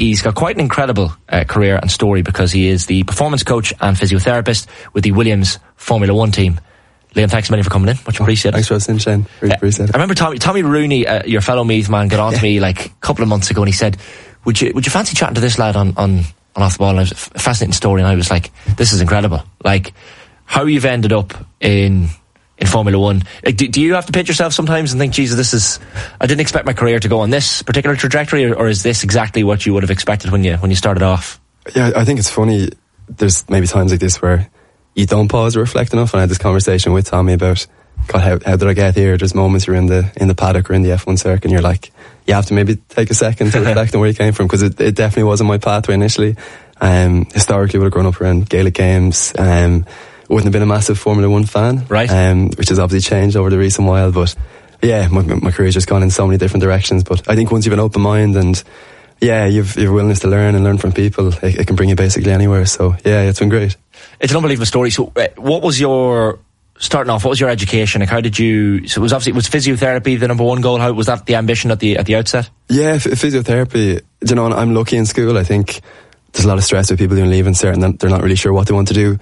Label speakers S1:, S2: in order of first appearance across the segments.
S1: he's got quite an incredible career and story, because he is the performance coach and physiotherapist with the Williams Formula 1 team. Liam, thanks a million for coming in. Much appreciated.
S2: Thanks for listening, Shane. Really appreciate it.
S1: I remember Tommy Rooney, your fellow Meath man, got on to me like a couple of months ago, and he said, would you fancy chatting to this lad on Off the Ball? And it was a fascinating story, and I was like, this is incredible. Like, how you've ended up in Formula 1. Like, do you have to pinch yourself sometimes and think, Jesus, I didn't expect my career to go on this particular trajectory, or is this exactly what you would have expected when you started off?
S2: Yeah, I think it's funny. There's maybe times like this where you don't pause or reflect enough, and I had this conversation with Tommy about, God, how did I get here? There's moments you're in the paddock or in the F1 circuit, and you're like, you have to maybe take a second to reflect on where you came from, because it definitely wasn't my pathway initially. Historically, would have grown up around Gaelic games. Wouldn't have been a massive Formula 1 fan,
S1: right?
S2: Which has obviously changed over the recent while. But yeah, my career's just gone in so many different directions. But I think once you've an open mind and you've willingness to learn and learn from people, it can bring you basically anywhere. So yeah, it's been great. It's
S1: an unbelievable story. So what was your education? Like, how did you? So it was physiotherapy the number one goal? How was that the ambition at the outset?
S2: Yeah, physiotherapy. You know, I'm lucky in school. I think there's a lot of stress with people doing leaving cert, and they're not really sure what they want to do.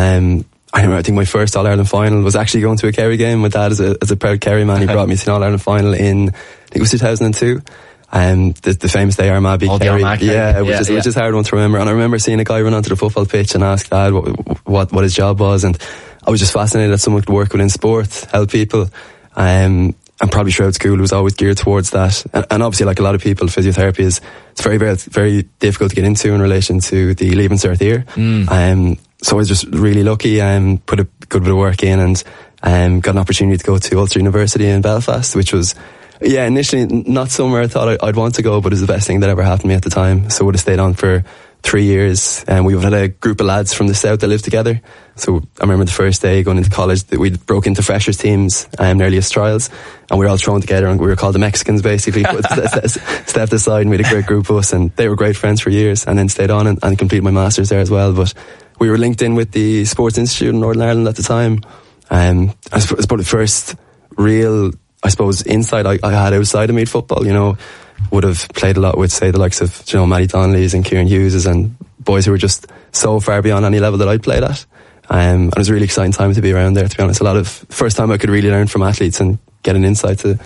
S2: I think my first All-Ireland final was actually going to a Kerry game. My dad is a proud Kerry man. He brought me to an All-Ireland final in, I think it was 2002. The famous day Armagh beat Kerry. Which is a hard one to remember. And I remember seeing a guy run onto the football pitch and ask Dad what his job was, and I was just fascinated that someone could work within sport, help people. And probably throughout school it was always geared towards that. And obviously, like a lot of people, physiotherapy it's very, very, very difficult to get into in relation to the Leaving Cert here. So I was just really lucky, put a good bit of work in, and got an opportunity to go to Ulster University in Belfast, which was, initially not somewhere I thought I'd want to go, but it was the best thing that ever happened to me at the time. So I would have stayed on for 3 years, and we had a group of lads from the south that lived together. So I remember the first day going into college that we broke into freshers teams, earliest trials, and we were all thrown together, and we were called the Mexicans basically. Stepped aside, and we had a great group of us, and they were great friends for years, and then stayed on and completed my masters there as well. But we were linked in with the Sports Institute in Northern Ireland at the time. It's probably the first real, I suppose, insight I had outside of Meath football. You know, would have played a lot with, say, the likes of, Matty Donnelly's and Kieran Hughes and boys who were just so far beyond any level that I'd played at. And it was a really exciting time to be around there, to be honest. First time I could really learn from athletes and get an insight to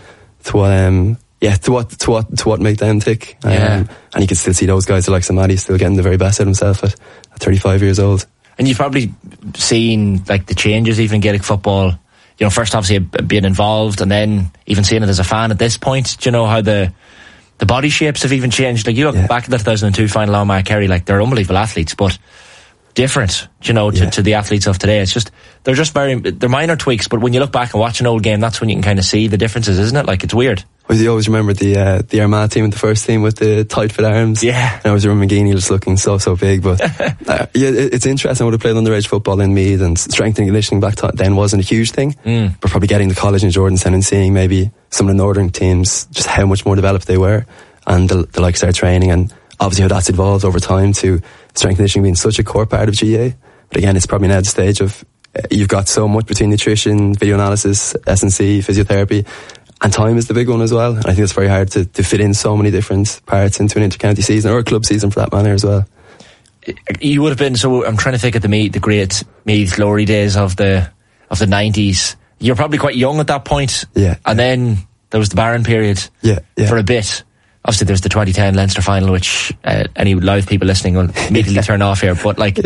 S2: what make them tick. And you can still see those guys, the likes of Matty, still getting the very best out of himself at 35 years old.
S1: And you've probably seen like the changes even in Gaelic football. You know, first obviously being involved, and then even seeing it as a fan at this point. Do you know how the body shapes have even changed? Like, you look back at the 2002 final on Kerry, like, they're unbelievable athletes, but different, to the athletes of today. It's just, they're minor tweaks, but when you look back and watch an old game, that's when you can kind of see the differdifferences, isn't it? Like, it's weird.
S2: You always remember the Armagh team, the first team with the tight fit arms.
S1: Yeah.
S2: And I always remember McGeaney just looking so big. But it's interesting. I would have played underage football in Meath, and strength and conditioning back then wasn't a huge thing. But probably getting to college in Jordanstown and seeing maybe some of the northern teams, just how much more developed they were, and the likes of their training, and obviously how that's evolved over time to strength and conditioning being such a core part of GA. But again, it's probably now the stage of you've got so much between nutrition, video analysis, S&C, physiotherapy. And time is the big one as well. And I think it's very hard to fit in so many different parts into an inter-county season, or a club season for that matter as well.
S1: You would have been, so I'm trying to think of the great Meath glory days of the 90s. You're probably quite young at that point.
S2: Yeah.
S1: And then there was the Barron period.
S2: Yeah.
S1: For a bit. Obviously there's the 2010 Leinster final, which any live people listening will immediately turn off here. But like,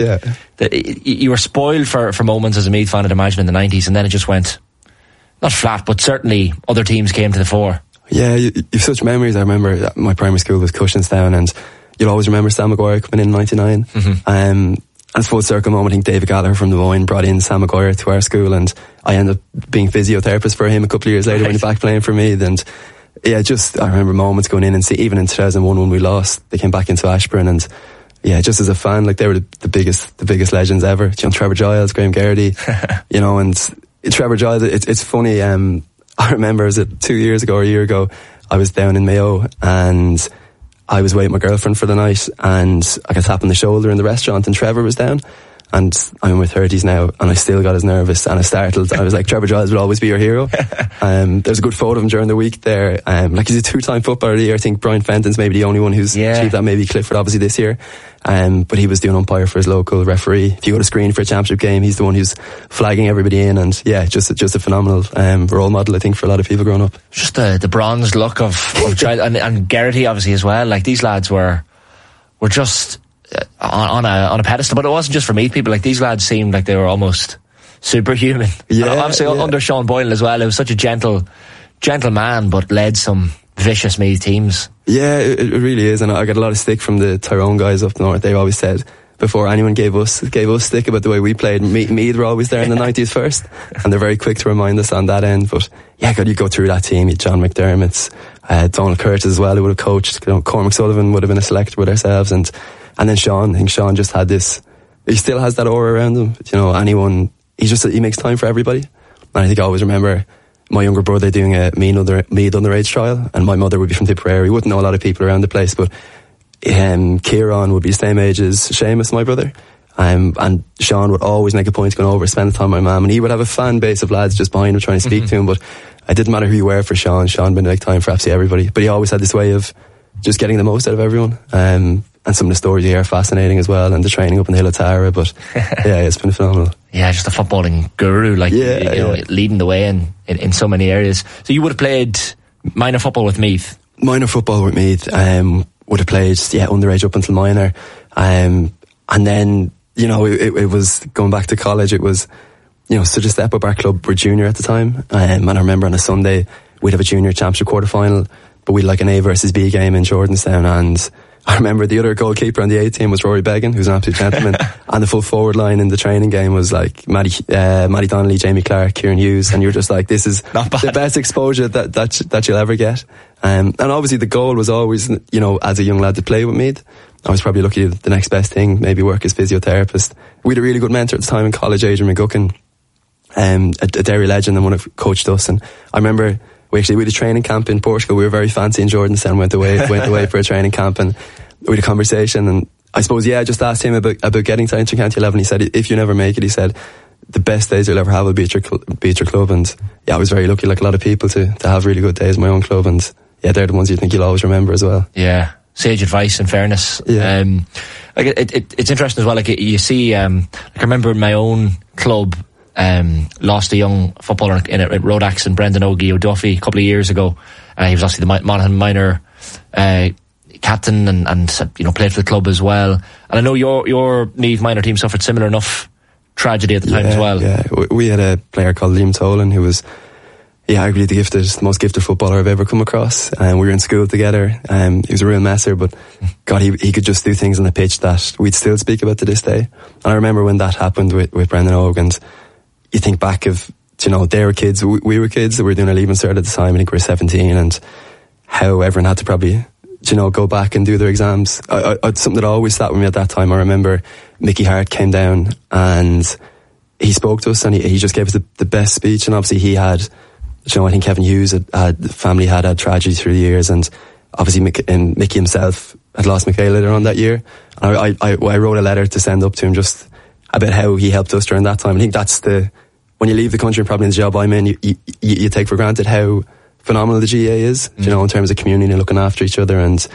S1: you were spoiled for moments as a Meath fan, I'd imagine, in the 90s, and then it just went, not flat, but certainly other teams came to the fore.
S2: Yeah, you've such memories. I remember my primary school was Cushinstown, and you'll always remember Sam Maguire coming in 99. And it's full circle moment. I think David Gallagher from the Boyne brought in Sam Maguire to our school, and I ended up being physiotherapist for him a couple of years later when he was back playing for me. And I remember moments going in and see, even in 2001 when we lost, they came back into Ashburn, and just as a fan, like, they were the biggest legends ever. Trevor Giles, Graham Garrity, and Trevor Giles, it's funny, I remember, was it 2 years ago or a year ago, I was down in Mayo, and I was waiting with my girlfriend for the night, and I got tapped on the shoulder in the restaurant, and Trevor was down, and I'm in my 30s now, and I still got as nervous and as startled. I was like, Trevor Giles will always be your hero. There's a good photo of him during the week there. Like, he's a 2-time footballer of the year. I think Brian Fenton's maybe the only one who's achieved that, maybe Clifford obviously this year. But he was doing umpire for his local referee. If you go to screen for a championship game, he's the one who's flagging everybody in, and just a phenomenal role model, I think, for a lot of people growing up.
S1: Just the bronze look of Giles, and Geraghty obviously as well. Like, these lads were just on a pedestal, but it wasn't just for Meath people. Like, these lads seemed like they were almost superhuman. And obviously under Sean Boylan as well. It was such a gentle man, but led some vicious Meath teams.
S2: Yeah, it really is, and I got a lot of stick from the Tyrone guys up north. They always said, before anyone gave us stick about the way we played, Meath were always there in the 90s first, and they're very quick to remind us on that end. But yeah, God, you go through that team, you John McDermott, Donald Curtis as well, who would have coached. Cormac Sullivan would have been a selector with ourselves, and then Sean. I think Sean just had this. He still has that aura around him. Anyone. He makes time for everybody. And I think I always remember my younger brother doing a Meath underage trial, and my mother would be from Tipperary. Wouldn't know a lot of people around the place, but Kieran would be the same age as Seamus, my brother. And Sean would always make a point of going over, spend the time with my mum, and he would have a fan base of lads just behind him trying to speak to him. But it didn't matter who you were for Sean would make time for absolutely everybody. But he always had this way of just getting the most out of everyone. And some of the stories you hear are fascinating as well, and the training up in the Hill of Tara. But yeah, it's been phenomenal.
S1: Yeah, just a footballing guru, leading the way in so many areas. So you would have played minor football with Meath? Minor football with Meath.
S2: Would have played underage up until minor, and then it was going back to college. It was such a step up. Our club were junior at the time, and I remember on a Sunday we'd have a junior championship quarter final, but we'd like an A versus B game in Jordanstown, and I remember the other goalkeeper on the A team was Rory Beggan, who's an absolute gentleman, and the full forward line in the training game was like Matty Donnelly, Jamie Clark, Kieran Hughes, and you're just like, this is the best exposure that you'll ever get. And obviously the goal was always, as a young lad to play with Meath. I was probably lucky the next best thing, maybe work as physiotherapist. We had a really good mentor at the time in college, Adrian McGuckin, a Derry legend, and one who coached us. And I remember we had a training camp in Portugal. We were very fancy in Jordanstown, went away for a training camp, and we had a conversation, and I suppose, I just asked him about getting to Inter-County 11. He said, if you never make it, he said, the best days you'll ever have will be at your club. And I was very lucky, like a lot of people, to have really good days in my own club, and they're the ones you think you'll always remember as well.
S1: Yeah, sage advice in fairness.
S2: Yeah.
S1: It's interesting as well, like you see, I remember in my own club, lost a young footballer in Rodax, and Brendan O'Duffy a couple of years ago. He was obviously the Monaghan minor captain and played for the club as well. And I know your Meath minor team suffered similar enough tragedy at the time as well.
S2: Yeah, we had a player called Liam Tolan who was arguably the most gifted footballer I've ever come across. We were in school together. He was a real messer, but God, he could just do things on the pitch that we'd still speak about to this day. And I remember when that happened with Brendan Og, and you think back of, they were kids, we were kids, we were doing a leaving cert at the time, I think we were 17, and how everyone had to probably, go back and do their exams. Something that always sat with me at that time, I remember Mickey Hart came down and he spoke to us, and he just gave us the best speech. And obviously he had, I think Kevin Hughes the family had tragedy through the years, and obviously Mickey himself had lost Michaela later on that year. And I wrote a letter to send up to him just about how he helped us during that time. I think that's when you leave the country and probably in the job I'm in, you take for granted how phenomenal the GA is, in terms of community and looking after each other. And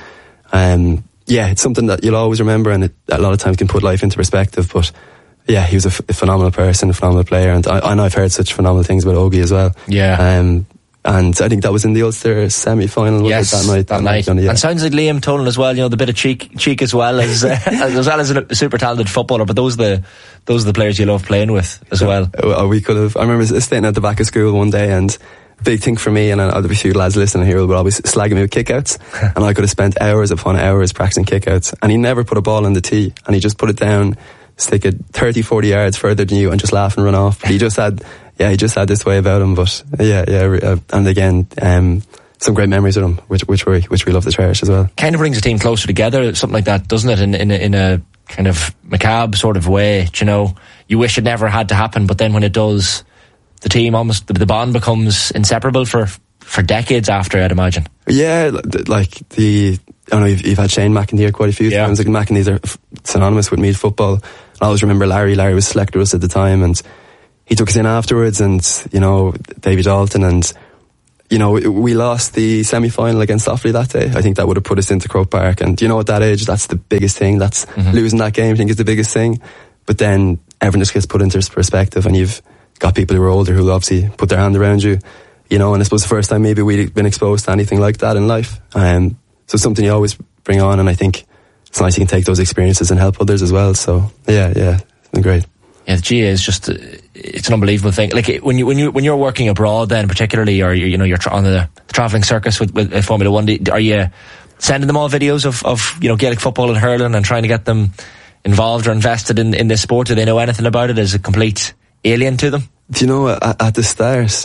S2: it's something that you'll always remember, and it a lot of times can put life into perspective. But he was a phenomenal person, a phenomenal player, and I've heard such phenomenal things about Ogie as well. And I think that was in the Ulster semi-final.
S1: Yes, that night. And sounds like Liam Tolan as well. The bit of cheek as well as a super talented footballer. But those are the players you love playing with as well.
S2: We could have. I remember staying at the back of school one day, and big thing for me, and there'll be a few lads listening here who would always slagging me with kickouts, and I could have spent hours upon hours practicing kickouts, and he never put a ball in the tee, and he just put it down, stick it 30-40 yards further than you, and just laugh and run off. But he just had this way about him. But and again, some great memories with him, which we love to cherish as well.
S1: Kind of brings a team closer together, something like that, doesn't it? In a kind of macabre sort of way. You wish it never had to happen, but then when it does, the team almost, the bond becomes inseparable for decades after, I'd imagine.
S2: Yeah, I know you've had Shane McEntee here quite a few times. Like, McEntee's synonymous with Meath football. I always remember Larry was selected us at the time, and he took us in afterwards, and, you know, Davy Dalton, and, you know, we lost the semi-final against Offaly that day. I think that would have put us into Croke Park, and, you know, at that age, that's the biggest thing. That's losing that game, I think, is the biggest thing. But then everything just gets put into perspective, and you've got people who are older who obviously put their hand around you, you know, and I suppose the first time maybe we'd been exposed to anything like that in life. So it's something you always bring on, and I think it's nice you can take those experiences and help others as well. So yeah, it's been great.
S1: Yeah, the GAA is just, it's an unbelievable thing. Like, when you're working abroad then, particularly, or you're on the travelling circus with Formula 1, are you sending them all videos of you know, Gaelic football and hurling, and trying to get them involved or invested in this sport? Do they know anything about it? Is it complete alien to them?
S2: Do you know, at the start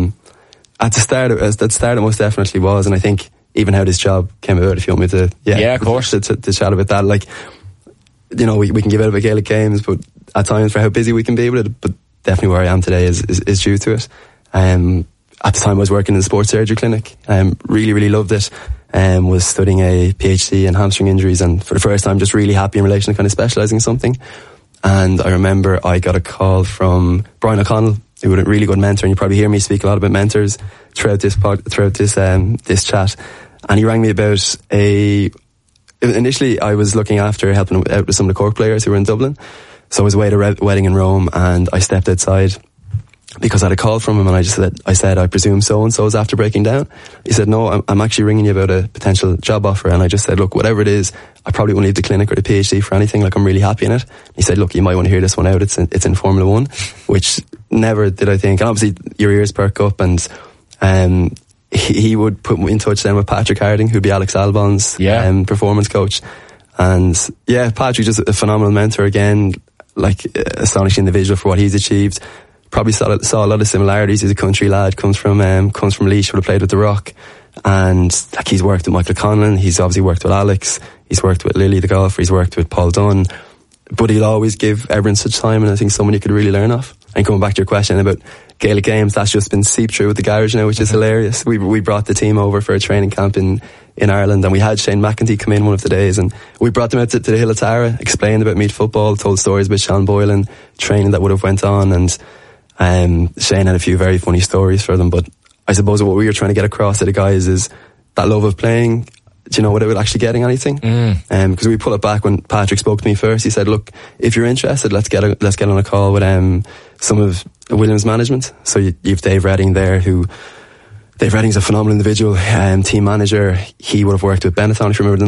S2: it most definitely was, and I think even how this job came about, if you want me to,
S1: of course,
S2: to chat about that, like, you know, we can give out about Gaelic games, but at times for how busy we can be with it, but definitely where I am today is due to it. At the time I was working in the sports surgery clinic, really loved it, was studying a PhD in hamstring injuries, and for the first time just really happy in relation to kind of specialising in something. And I remember I got a call from Brian O'Connell, who was a really good mentor, and you probably hear me speak a lot about mentors throughout this chat. And he rang me about initially I was looking after helping out with some of the Cork players who were in Dublin. So I was away at a wedding in Rome, and I stepped outside because I had a call from him, and I said, I presume so-and-so is after breaking down. He said, no, I'm actually ringing you about a potential job offer. And I just said, look, whatever it is, I probably won't leave the clinic or the PhD for anything. Like, I'm really happy in it. He said, look, you might want to hear this one out. It's in Formula 1, which never did I think. And obviously your ears perk up, and he would put me in touch then with Patrick Harding, who'd be Alex Albon's performance coach. And yeah, Patrick, just a phenomenal mentor again, like astonishing individual for what he's achieved. Probably saw a lot of similarities. He's a country lad, comes from Laois, would have played with The Rock, and like, he's worked with Michael Conlon, he's obviously worked with Alex, he's worked with Lily the golfer, he's worked with Paul Dunn, but he'll always give everyone such time, and I think someone you could really learn off. And coming back to your question about Gaelic games, that's just been seeped through with the garage now, which is hilarious. We brought the team over for a training camp in Ireland, and we had Shane McEntee come in one of the days, and we brought them out to the Hill of Tara, explained about Meath football, told stories about Sean Boylan, training that would have went on, and Shane had a few very funny stories for them. But I suppose what we were trying to get across to the guys is that love of playing, do you know, without actually getting anything. Because we pull it back when Patrick spoke to me first. He said, look, if you're interested, let's get on a call with some of Williams management. So you've Dave Redding there, Dave Redding's a phenomenal individual, team manager. He would have worked with Benetton, if you remember, in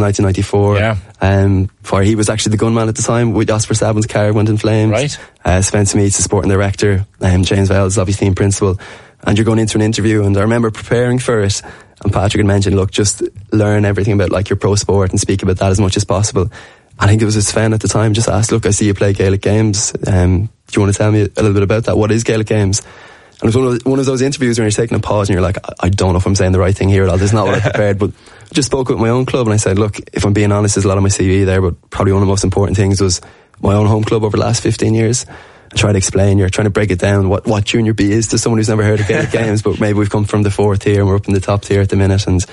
S2: 1994. For he was actually the gunman at the time with Oscar Sabin's car went in flames.
S1: Right.
S2: Spencer Meads, the sporting director. James Wells, obviously team principal. And you're going into an interview, and I remember preparing for it, and Patrick had mentioned, look, just learn everything about like your pro sport and speak about that as much as possible. I think it was Sven at the time just asked, look, I see you play Gaelic games. Do you want to tell me a little bit about that? What is Gaelic games? And it was one of those interviews where you're taking a pause and you're like, I don't know if I'm saying the right thing here at all. This is not what I prepared. But I just spoke with my own club, and I said, look, if I'm being honest, there's a lot on my CV there, but probably one of the most important things was my own home club over the last 15 years. I try to explain, you're trying to break it down, what Junior B is to someone who's never heard of Gaelic games, but maybe we've come from the 4th tier and we're up in the top tier at the minute, and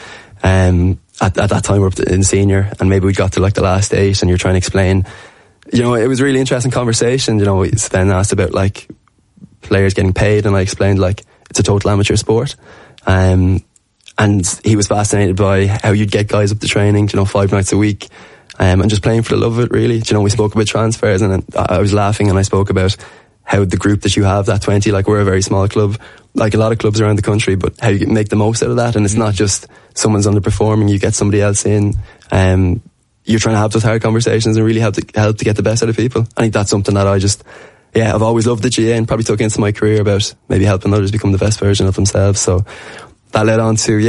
S2: at that time we're up in senior, and maybe we got to like the last 8, and you're trying to explain, you know, it was a really interesting conversation. You know, Sven asked about like players getting paid, and I explained like it's a total amateur sport, and he was fascinated by how you'd get guys up to training, you know, 5 nights a week, and just playing for the love of it, really. You know, we spoke about transfers, and I was laughing, and I spoke about how the group that you have, that 20, like we're a very small club, like a lot of clubs around the country, but how you can make the most out of that, and it's not just someone's underperforming, you get somebody else in, you're trying to have those hard conversations and really help to get the best out of people. I think that's something that I've always loved the GAA, and probably took into my career about maybe helping others become the best version of themselves. So that led on to,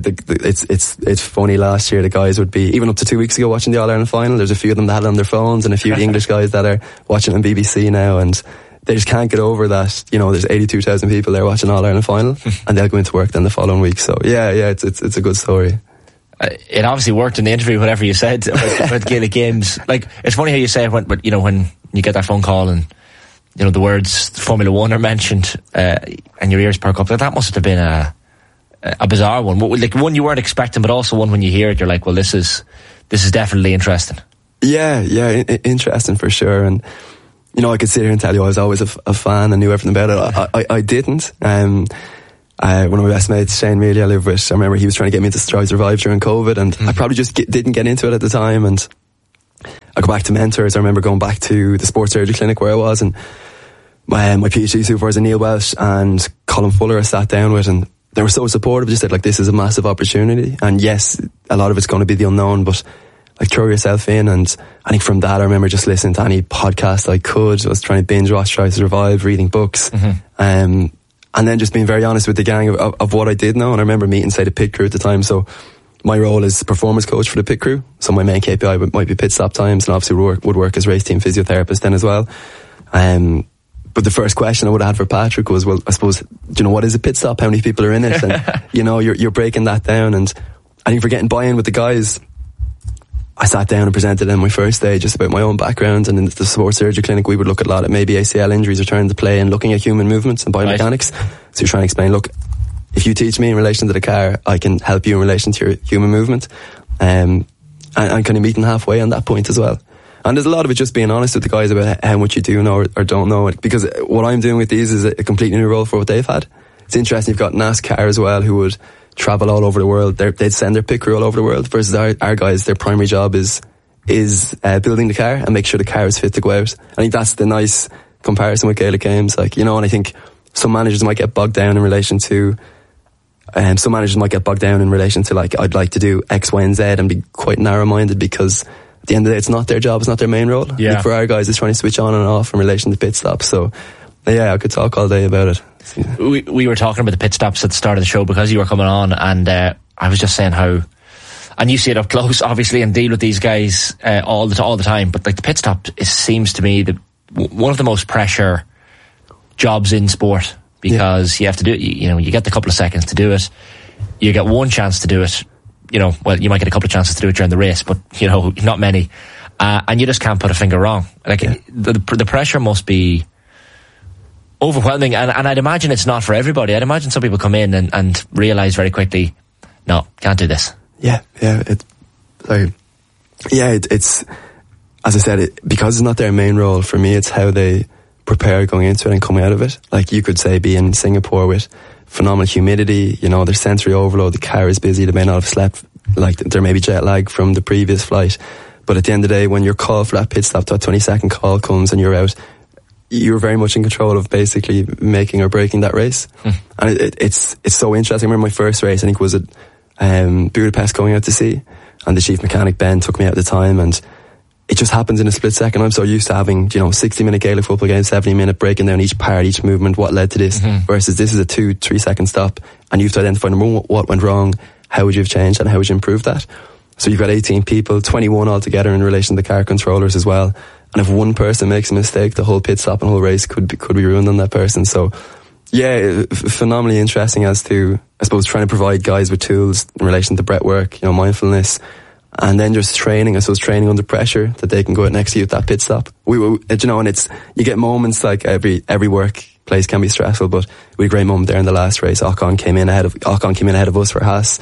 S2: it's funny, last year the guys would be, even up to 2 weeks ago, watching the All-Ireland final, there's a few of them that had it on their phones, and a few of the English guys that are watching it on BBC now, and they just can't get over that, you know, there's 82,000 people there watching All-Ireland final, and they'll go into work then the following week. So it's a good story.
S1: It obviously worked in the interview, whatever you said about Gaelic games. Like, it's funny how you say it when you get that phone call and, you know, the words Formula 1 are mentioned, and your ears perk up. That must have been a bizarre one. Like, one you weren't expecting, but also one when you hear it, you're like, well, this is definitely interesting.
S2: Interesting for sure. And you know, I could sit here and tell you I was always a fan and knew everything about it. I didn't. One of my best mates, Shane Mealy, I live with, I remember he was trying to get me into Strive Survive during COVID, and I probably just didn't get into it at the time. And I go back to mentors. I remember going back to the sports surgery clinic where I was, and my PhD supervisor Neil Welsh and Colin Fuller I sat down with, and they were so supportive. Just said, like, this is a massive opportunity, and yes, a lot of it's going to be the unknown, but like, throw yourself in. And I think from that, I remember just listening to any podcast I could. I was trying to binge watch Try to Survive, reading books, and then just being very honest with the gang of what I did know. And I remember meeting, say, the pit crew at the time. So my role is performance coach for the pit crew. So my main KPI might be pit stop times, and obviously would work as race team physiotherapist then as well. But the first question I would have had for Patrick was, well, I suppose, do you know, what is a pit stop? How many people are in it? And, you know, you're breaking that down. And I think for getting buy-in with the guys, I sat down and presented in my first day just about my own background. And in the sports surgery clinic, we would look at a lot at maybe ACL injuries returning to play and looking at human movements and biomechanics. Right. So you're trying to explain, look, if you teach me in relation to the car, I can help you in relation to your human movement. And kind of meeting halfway on that point as well. And there's a lot of it just being honest with the guys about how much you do know or don't know. Because what I'm doing with these is a completely new role for what they've had. It's interesting, you've got NASCAR as well, who would travel all over the world. They'd send their pit crew all over the world, versus our guys, their primary job is building the car and make sure the car is fit to go out. I think that's the nice comparison with Gaelic Games. Like, you know, and I think some managers might get bogged down in relation to like, I'd like to do X, Y, and Z, and be quite narrow-minded, because at the end of the day, it's not their job, it's not their main role. Yeah. I think for our guys, it's trying to switch on and off in relation to pit stops. So, yeah, I could talk all day about it.
S1: We were talking about the pit stops at the start of the show because you were coming on, and I was just saying how, and you see it up close, obviously, and deal with these guys all the time. But like, the pit stop seems to me one of the most pressure jobs in sport, because you have to do it. You know, you get the couple of seconds to do it. You get one chance to do it. You know, well, you might get a couple of chances to do it during the race, but you know, not many. And you just can't put a finger wrong. Like, the pressure must be overwhelming, and I'd imagine it's not for everybody. I'd imagine some people come in and realise very quickly, no, can't do this.
S2: It's as I said, because it's not their main role. For me, it's how they prepare going into it and coming out of it. Like, you could say, be in Singapore with phenomenal humidity, you know, there's sensory overload, the car is busy, they may not have slept, like, there may be jet lag from the previous flight, but at the end of the day, when your call for that pit stop, that 20-second call comes and you're out, you're very much in control of basically making or breaking that race. And it's so interesting. I remember my first race, I think, was at Budapest, going out to sea, and the chief mechanic Ben took me out at the time, and it just happens in a split second. I'm so used to having, you know, 60-minute Gaelic football games, 70-minute, breaking down each part, each movement, what led to this, versus this is a 2-3 second stop, and you have to identify, number one, what went wrong, how would you have changed, and how would you improve that. So you've got 18 people, 21 altogether in relation to the car controllers as well. And if one person makes a mistake, the whole pit stop and whole race could be ruined on that person. So, yeah, phenomenally interesting as to, I suppose, trying to provide guys with tools in relation to breath work, you know, mindfulness, and then just training, I suppose, training under pressure, that they can go out next to you at that pit stop. You know, and you get moments, like, every workplace can be stressful, but we had a great moment there in the last race. Ocon came in ahead of us for Haas.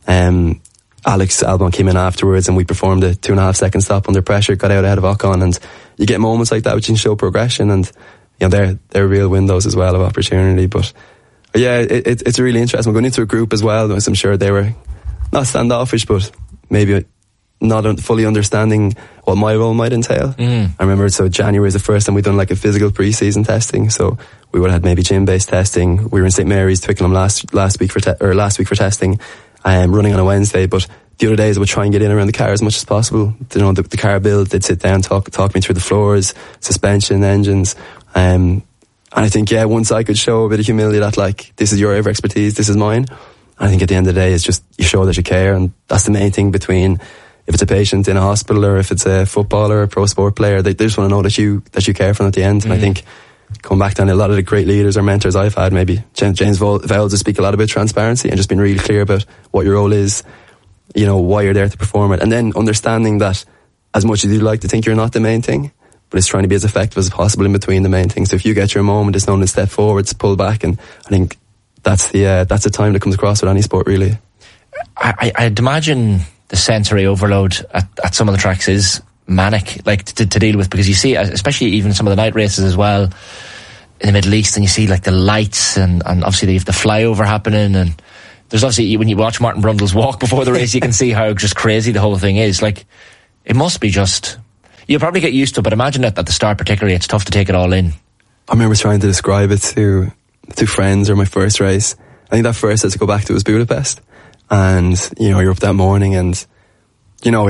S2: Alex Albon came in afterwards, and we performed a 2.5 second stop under pressure, got out ahead of Ocon, and you get moments like that which can show progression, and you know, they're real windows as well of opportunity. But yeah, it's really interesting. We're going into a group as well, as I'm sure they were not standoffish, but maybe not fully understanding what my role might entail. I remember, so January is the first time we've done like a physical pre-season testing, so we would have had maybe gym-based testing. We were in St Mary's, Twickenham last week for testing, running on a Wednesday, but the other days I would try and get in around the car as much as possible. You know, the car build, they'd sit down, talk me through the floors, suspension, engines, and I think, yeah, once I could show a bit of humility that, like, this is your area of expertise, this is mine, I think at the end of the day, it's just, you show that you care, and that's the main thing between, if it's a patient in a hospital or if it's a footballer or a pro sport player, they just want to know that you care for them at the end. And I think, come back down to a lot of the great leaders or mentors I've had, maybe James Vowles, to speak a lot about transparency and just being really clear about what your role is, you know, why you're there to perform it, and then understanding that as much as you'd like to think you're not the main thing, but it's trying to be as effective as possible in between the main things. So if you get your moment, it's known to step forward, to pull back, and I think that's the time that comes across with any sport, really. I'd
S1: imagine the sensory overload at some of the tracks is manic, like to deal with, because you see, especially even some of the night races as well in the Middle East, and you see like the lights and obviously they have the flyover happening, and there's obviously, when you watch Martin Brundle's walk before the race, you can see how just crazy the whole thing is. Like, it must be just, you'll probably get used to it, but imagine that at the start particularly, it's tough to take it all in.
S2: I remember trying to describe it to friends or my first race. I think that first, as I go back to, it was Budapest. And, you know, you're up that morning and, you know,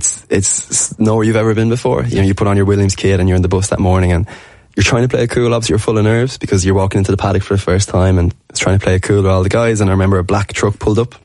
S2: it's nowhere you've ever been before. You know, you put on your Williams kit and you're in the bus that morning and you're trying to play it cool. Obviously you're full of nerves because you're walking into the paddock for the first time and it's trying to play it cool with all the guys. And I remember a black truck pulled up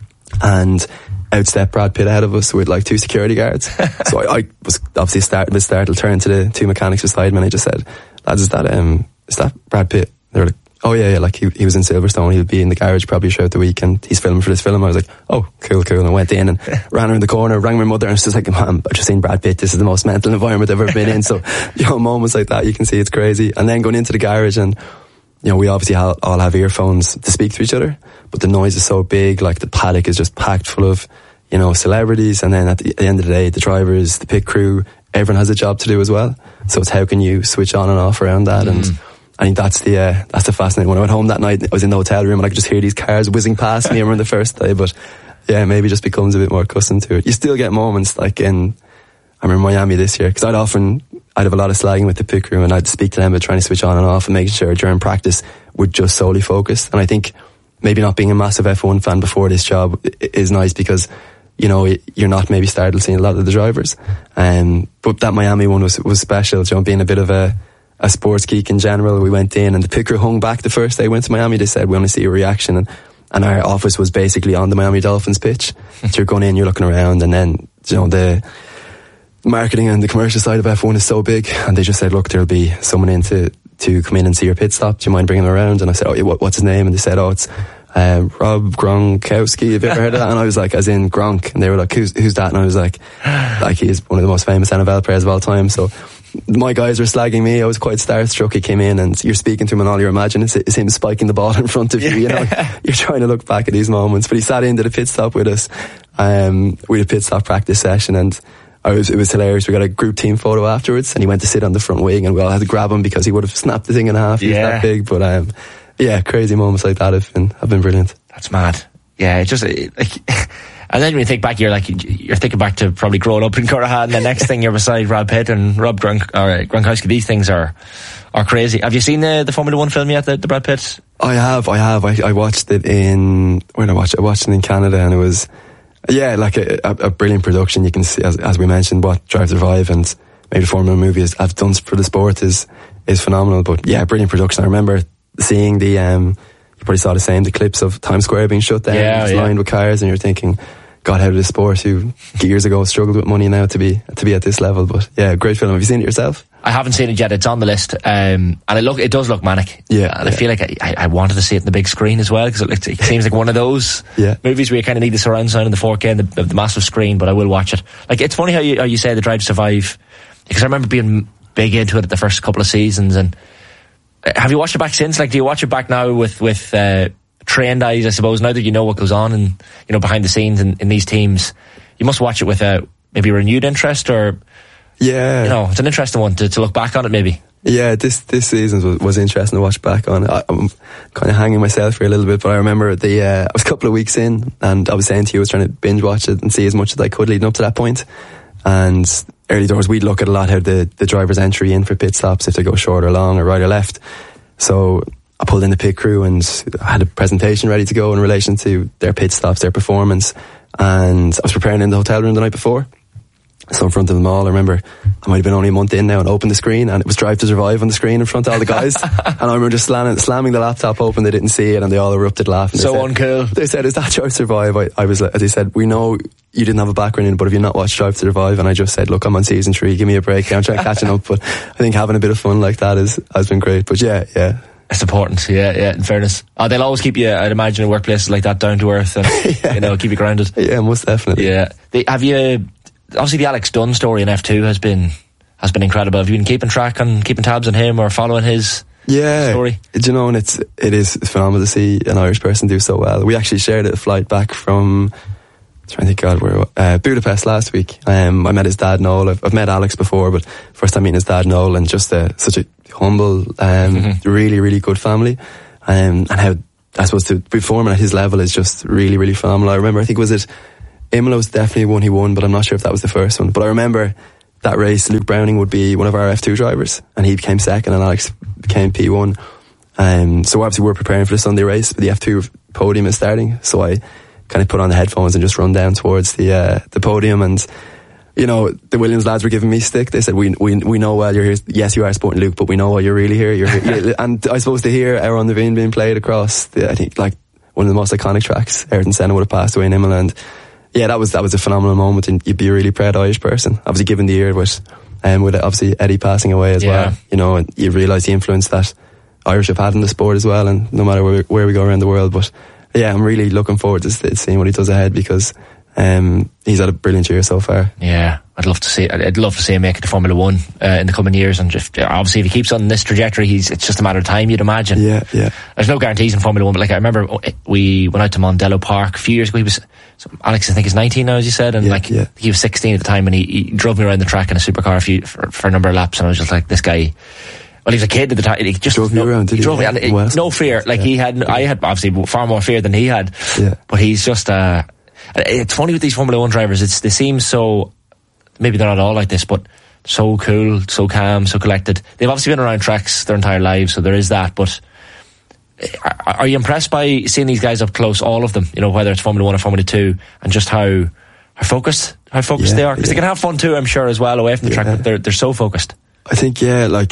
S2: and out stepped Brad Pitt ahead of us with like 2 security guards. So I was obviously mid-start, turned to the 2 mechanics beside me and I just said, lads, is that Brad Pitt? They were like, oh yeah, like he was in Silverstone, he'll be in the garage probably throughout the week and he's filming for this film. I was like, oh, cool. And I went in and ran around the corner, rang my mother and she was like, Mom, I've just seen Brad Pitt, this is the most mental environment I've ever been in. So, you know, moments like that, you can see it's crazy. And then going into the garage and, you know, we obviously all have earphones to speak to each other, but the noise is so big, like the paddock is just packed full of, you know, celebrities, and then at the end of the day, the drivers, the pit crew, everyone has a job to do as well. So it's how can you switch on and off around that, and I think that's the fascinating one. I went home that night, I was in the hotel room and I could just hear these cars whizzing past me around the first day, but yeah, maybe just becomes a bit more accustomed to it. You still get moments like I remember Miami this year, because I'd have a lot of slagging with the pit crew and I'd speak to them about trying to switch on and off and making sure during practice we'd just solely focus. And I think maybe not being a massive F1 fan before this job is nice because, you know, you're not maybe started seeing a lot of the drivers. But that Miami one was special, you know, being a bit of a sports geek in general. We went in and the pit crew hung back the first day we went to Miami. They said we only see a reaction, and our office was basically on the Miami Dolphins pitch. So you're going in, you're looking around, and then, you know, the marketing and the commercial side of F1 is so big, and they just said, look, there'll be someone in to come in and see your pit stop, do you mind bringing him around? And I said, oh, what's his name? And they said, oh, it's Rob Gronkowski, have you ever heard of that? And I was like, as in Gronk, and they were like, who's that? And I was like he's one of the most famous NFL players of all time. So my guys were slagging me, I was quite starstruck. He came in and you're speaking to him and all you're imagining is him spiking the ball in front of you, you know. You're trying to look back at these moments, but he sat into the pit stop with us. We had a pit stop practice session and it was hilarious. We got a group team photo afterwards and he went to sit on the front wing and we all had to grab him because he would have snapped the thing in half. He's that big. But yeah, crazy moments like that have been brilliant.
S1: That's mad. Yeah, it just like, and then when you think back, you're thinking back to probably growing up in Currahan, and the next thing you're beside Brad Pitt and Rob Gronkowski. These things are crazy. Have you seen the Formula 1 film yet, the Brad Pitt?
S2: I have. I watched it in, where did I watch it? I watched it in Canada, and it was, yeah, like a brilliant production. You can see, as we mentioned, what Drive to Survive and maybe the Formula 1 movie have done for the sport is phenomenal. But yeah, brilliant production. I remember seeing you probably saw the clips of Times Square being shut down, lined with cars, and you're thinking, God, how did a sport who years ago struggled with money now to be at this level? But yeah, great film. Have you seen it yourself?
S1: I haven't seen it yet. It's on the list, and it does look manic.
S2: Yeah,
S1: and I feel like I wanted to see it in the big screen as well, because it seems like one of those movies where you kind of need the surround sound and the 4K and the massive screen. But I will watch it. Like, it's funny how you say the Drive to Survive, because I remember being big into it the first couple of seasons. And have you watched it back since? Like, do you watch it back now with trained eyes, I suppose, now that you know what goes on and, you know, behind the scenes in these teams? You must watch it with maybe a renewed interest, or,
S2: yeah, you
S1: know, it's an interesting one to look back on it maybe.
S2: Yeah, this season was interesting to watch back on. I'm kind of hanging myself for a little bit, but I remember I was a couple of weeks in and I was saying to you, I was trying to binge watch it and see as much as I could leading up to that point. And early doors, we'd look at a lot how the driver's entry in for pit stops, if they go short or long or right or left. So I pulled in the pit crew and I had a presentation ready to go in relation to their pit stops, their performance. And I was preparing in the hotel room the night before. So in front of them all, I remember I might have been only a month in now, and opened the screen and it was Drive to Survive on the screen in front of all the guys. And I remember just slamming the laptop open. They didn't see it and they all erupted laughing.
S1: Uncool.
S2: They said, is that Drive to Survive? I was like, they said, we know you didn't have a background in it, but have you not watched Drive to Survive? And I just said, look, I'm on season 3, give me a break. I'm trying catching up. But I think having a bit of fun like that has been great. But yeah.
S1: It's important, yeah, in fairness. They'll always keep you, I'd imagine, in workplaces like that, down to earth and, you know, keep you grounded.
S2: Yeah, most definitely.
S1: Yeah. Obviously the Alex Dunn story in F2 has been incredible. Have you been keeping tabs on him or following his story?
S2: Do you know, and it is phenomenal to see an Irish person do so well. We actually shared a flight back from trying to think, God, where Budapest last week. I met his dad Noel. I've met Alex before, but first time meeting his dad Noel, and just such a humble, really, really good family, and how I suppose to be performing at his level is just really, really phenomenal. I remember, I think Imola was definitely one he won, but I'm not sure if that was the first one. But I remember that race, Luke Browning would be one of our F2 drivers, and he became second, and Alex became P1. So obviously we're preparing for the Sunday race, but the F2 podium is starting. So I kind of put on the headphones and just run down towards the podium, and you know, the Williams lads were giving me stick. They said, we know why you're here. Yes, you are supporting Luke, but we know why you're really here. You're here. And I suppose to hear Aron Levine being played across I think like one of the most iconic tracks, Ayrton Senna would have passed away in Imola, and yeah, that was a phenomenal moment, and you'd be a really proud Irish person. Obviously given the year with obviously Eddie passing away as well, you know, and you realise the influence that Irish have had in the sport as well, and no matter where we go around the world. But yeah, I'm really looking forward to seeing what he does ahead, because he's had a brilliant year so far. Yeah,
S1: I'd love to see him make it to Formula 1 in the coming years, and just obviously if he keeps on this trajectory, it's just a matter of time, you'd imagine.
S2: Yeah.
S1: There's no guarantees in Formula 1, but like I remember we went out to Mondello Park a few years ago. Alex, I think, is 19 now, as you said, and he was 16 at the time, and he drove me around the track in a supercar for a number of laps, and I was just like, this guy. Well, he was a kid at the time. He just
S2: drove me around.
S1: He drove me, and no fear. Like I had obviously far more fear than he had.
S2: Yeah.
S1: But he's just. It's funny with these Formula 1 drivers. They seem so. Maybe they're not all like this, but so cool, so calm, so collected. They've obviously been around tracks their entire lives, so there is that. But are you impressed by seeing these guys up close, all of them? You know, whether it's Formula 1 or Formula 2, and just how focused they are? Because they can have fun too, I'm sure, as well, away from the track. But they're so focused.
S2: I think like.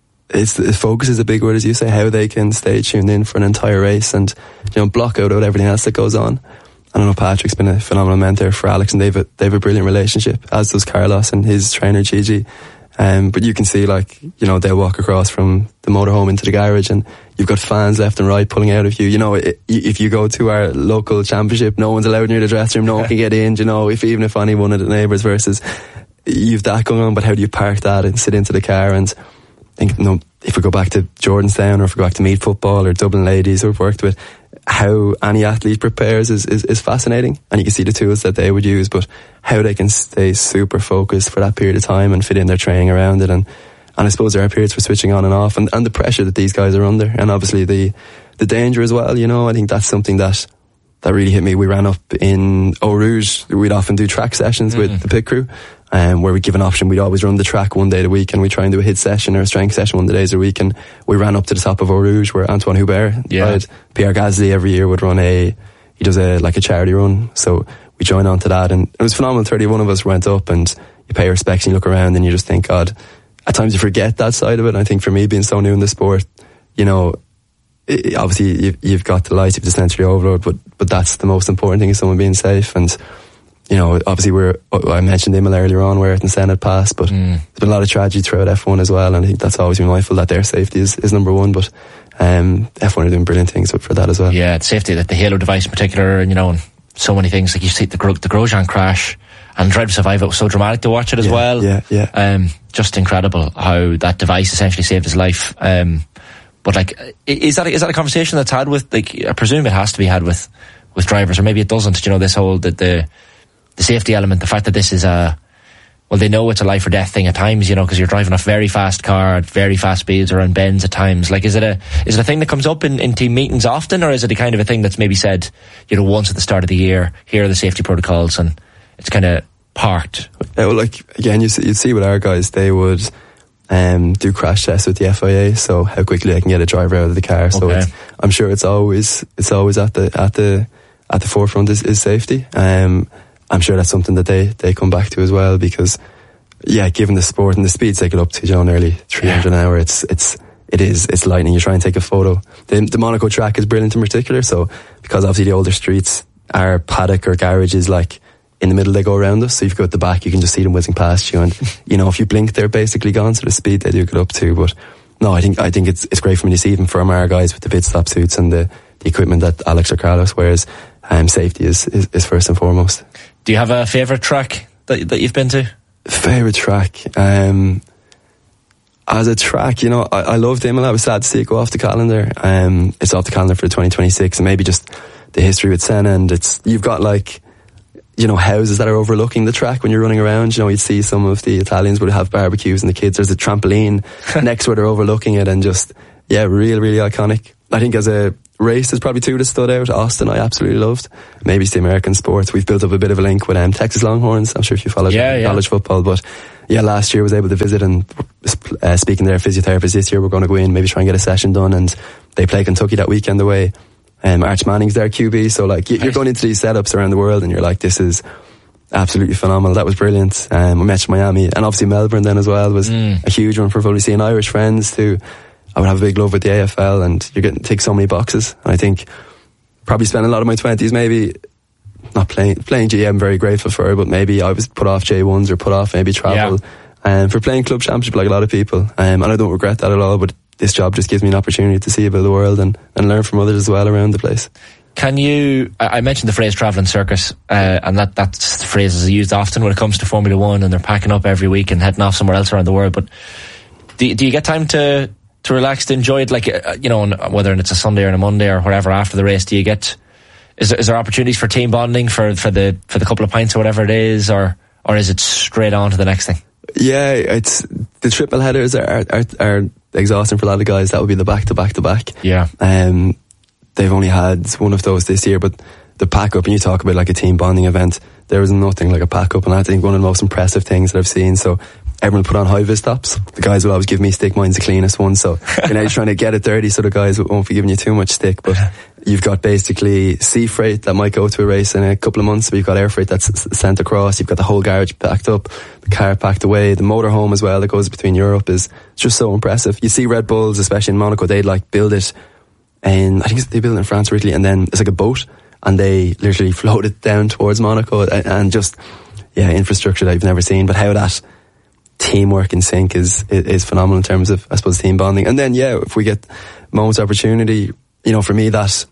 S2: Focus is a big word, as you say, how they can stay tuned in for an entire race and, you know, block out everything else that goes on. I don't know, Patrick's been a phenomenal mentor for Alex, and they've a brilliant relationship, as does Carlos and his trainer Gigi. But you can see, like, you know, they'll walk across from the motorhome into the garage, and you've got fans left and right pulling out of you. You know, if you go to our local championship, no one's allowed near the dressing room, no one can get in, you know, even if any one of the neighbours, versus you've that going on. But how do you park that and sit into the car? And I think, you know, if we go back to Jordanstown, or if we go back to Meath Football or Dublin Ladies who we've worked with, how any athlete prepares is fascinating, and you can see the tools that they would use, but how they can stay super focused for that period of time and fit in their training around it. And I suppose there are periods for switching on and off, and the pressure that these guys are under, and obviously the danger as well. You know, I think that's something that really hit me. We ran up in Eau Rouge. We'd often do track sessions with the pit crew, where we give an option. We'd always run the track one day of the week, and we try and do a hit session or a strength session one of the days of the week. And we ran up to the top of Eau Rouge, where Antoine Hubert, Pierre Gasly every year would run he does a charity run. So we joined on to that, and it was phenomenal. 31 of us went up, and you pay respects, and you look around, and you just think, God, at times you forget that side of it. And I think for me, being so new in the sport, you know, obviously you've got the lights, you've the sensory overload, but that's the most important thing, is someone being safe. And you know, obviously I mentioned Imola earlier on, where Ayrton Senna had passed, but there's been a lot of tragedy throughout F1 as well, and I think that's always been mindful that their safety is number one. But F1 are doing brilliant things for that as well.
S1: Yeah, the safety, that the Halo device in particular, and you know, and so many things, like you see the Grosjean crash and Drive to Survive. It was so dramatic to watch it as well.
S2: Yeah.
S1: Just incredible how that device essentially saved his life. But like, is that a conversation that's had with, like, I presume it has to be had with drivers, or maybe it doesn't. You know, this whole the safety element, the fact that this is they know it's a life or death thing at times, you know, because you're driving a very fast car at very fast speeds around bends at times. Like, is it a thing that comes up in team meetings often, or is it a kind of a thing that's maybe said, you know, once at the start of the year, here are the safety protocols, and it's kind of parked?
S2: Well, like, again, you'd see with our guys, they would do crash tests with the FIA, so how quickly they can get a driver out of the car. So I'm sure it's always at the forefront is safety. I'm sure that's something that they come back to as well, because given the sport and the speeds they get up to, John, nearly 300 an hour, it's lightning. You try and take a photo. The Monaco track is brilliant in particular, so because obviously the older streets, our paddock or garage is like in the middle, they go around us, so if you go at the back, you can just see them whizzing past you, and you know, if you blink, they're basically gone. So the speed they do get up to. But no, I think it's great for me to see, even from our guys with the pit stop suits and the equipment that Alex or Carlos wears. Safety is first and foremost.
S1: Do you have a favourite track that you've been to?
S2: Favourite track? As a track, you know, I loved Imola. I was sad to see it go off the calendar. It's off the calendar for 2026, and maybe just the history with Senna, and you've got houses that are overlooking the track when you're running around. You'd see some of the Italians would have barbecues and the kids, there's a trampoline next where they're overlooking it, and just, really, really iconic. I think as a race, there's probably two that stood out. Austin, I absolutely loved. Maybe it's the American sports. We've built up a bit of a link with Texas Longhorns. I'm sure if you followed college football, but last year I was able to visit, and speaking to their physiotherapists this year, we're going to go in, maybe try and get a session done, and they play Kentucky that weekend away. Arch Manning's their QB, so you're going into these setups around the world and you're like, this is absolutely phenomenal. That was brilliant. We met Miami, and obviously Melbourne then as well was a huge one for probably seeing Irish friends who I would have a big love with the AFL, and you're getting to tick so many boxes. And I think probably spent a lot of my 20s maybe not playing GM, I'm very grateful for it, but maybe I was put off J1s or put off maybe travel for playing club championship like a lot of people, and I don't regret that at all, but this job just gives me an opportunity to see a bit of the world and learn from others as well around the place.
S1: Can you, I mentioned the phrase travelling circus, and that phrase is used often when it comes to Formula One, and they're packing up every week and heading off somewhere else around the world, but do you get time to relax, to enjoy it, whether it's a Sunday or a Monday or whatever after the race? Is there opportunities for team bonding for the couple of pints or whatever it is, or is it straight on to the next thing?
S2: Yeah, it's the triple headers are exhausting for a lot of guys. That would be the back to back to back.
S1: Yeah.
S2: They've only had one of those this year, but the pack up, and you talk about like a team bonding event, there was nothing like a pack up, and I think one of the most impressive things that I've seen. So everyone put on high-vis tops. The guys will always give me stick. Mine's the cleanest one, so you're trying to get it dirty so the guys won't be giving you too much stick. But you've got basically sea freight that might go to a race in a couple of months, but you've got air freight that's sent across. You've got the whole garage packed up, the car packed away, the motorhome as well that goes between Europe is just so impressive. You see Red Bulls, especially in Monaco, they'd build it, and I think they build it in France or Italy, and then it's like a boat, and they literally float it down towards Monaco, and just infrastructure that you've never seen. But how that teamwork in sync is phenomenal in terms of, I suppose, team bonding. And then if we get moments of opportunity, for me, that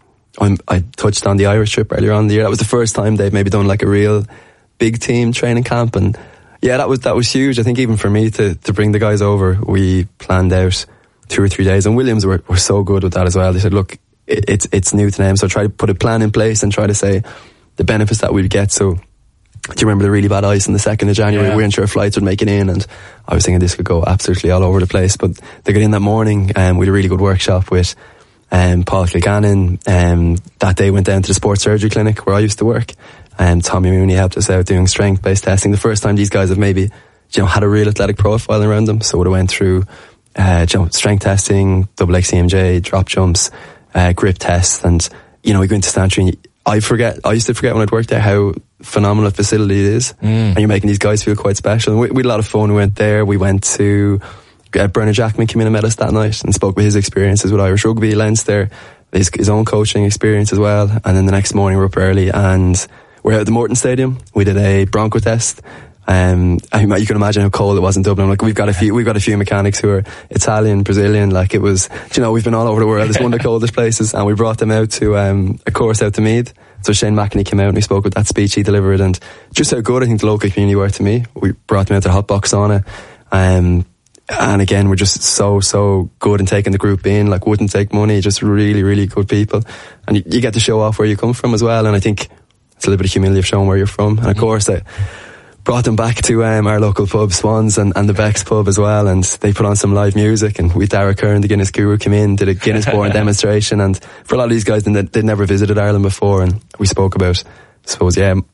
S2: I touched on the Irish trip earlier on in the year. That was the first time they've maybe done like a real big team training camp, and that was huge. I think even for me to bring the guys over, we planned out 2 or 3 days, and Williams were so good with that as well. They said, look, it's new to them, so try to put a plan in place and try to say the benefits that we'd get. So do you remember the really bad ice on the 2nd of January? We weren't sure if flights would make it in, and I was thinking this could go absolutely all over the place, but they got in that morning, and we had a really good workshop with Paul Kilgannon. That day went down to the sports surgery clinic where I used to work, and Tommy Mooney helped us out doing strength-based testing. The first time these guys have maybe had a real athletic profile around them, so we went through strength testing, double XCMJ, drop jumps, grip tests, and we go into Stantry, and I used to forget when I'd worked there how phenomenal a facility it is, and you're making these guys feel quite special. And we had a lot of fun. We went there, we went to Bernard Jackman came in and met us that night and spoke with his experiences with Irish Rugby, Leinster, his own coaching experience as well. And then the next morning we're up early, and we're out at the Morton Stadium. We did a Bronco test. You can imagine how cold it was in Dublin. We've got a few mechanics who are Italian, Brazilian. We've been all over the world. It's one of the coldest places, and we brought them out to a course out to Meath. So Shane McEnany came out and he spoke with that speech he delivered, and just how good I think the local community were to me. We brought them out to the hot box sauna, and again, we're just so good in taking the group in. Wouldn't take money, just really, really good people, and you get to show off where you come from as well. And I think it's a little bit of humility of showing where you're from. And of course, I brought them back to our local pub, Swans, and the Beck's pub as well, and they put on some live music, and we, Dara Curran, the Guinness guru, came in, did a Guinness board demonstration. And for a lot of these guys, they'd never visited Ireland before, and we spoke about, I suppose,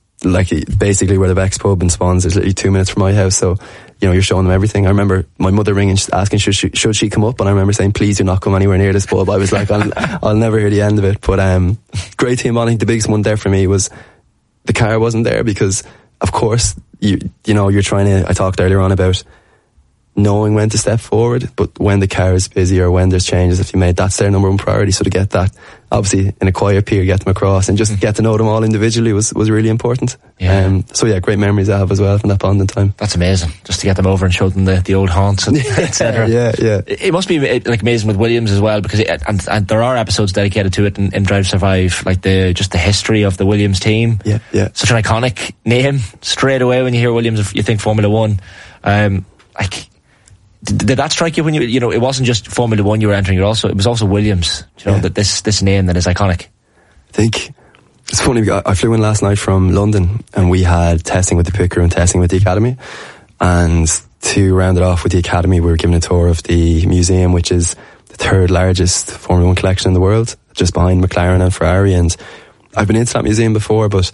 S2: basically where the Beck's pub and Swans is literally 2 minutes from my house, so you're showing them everything. I remember my mother ringing, asking should she come up, and I remember saying, please do not come anywhere near this pub. I was like, I'll never hear the end of it. But great team bonding. The biggest one there for me was the car wasn't there, because of course you're trying to, I talked earlier on about knowing when to step forward, but when the car is busy or when there's changes that you made, that's their number one priority. So to get that, obviously in a quiet period, get them across and just get to know them all individually was really important. Great memories I have as well from that bonding time.
S1: That's amazing, just to get them over and show them the old haunts and etc.
S2: Yeah.
S1: It must be amazing with Williams as well, because and there are episodes dedicated to it in Drive to Survive, the history of the Williams team.
S2: Yeah.
S1: Such an iconic name. Straight away when you hear Williams, you think Formula One. Did that strike you when it wasn't just Formula One you were entering, it was also Williams, that this name that is iconic?
S2: I think It's funny, I flew in last night from London and we had testing with the Picker and testing with the Academy. And to round it off with the Academy, we were given a tour of the museum, which is the third largest Formula 1 collection in the world, just behind McLaren and Ferrari. And I've been into that museum before, but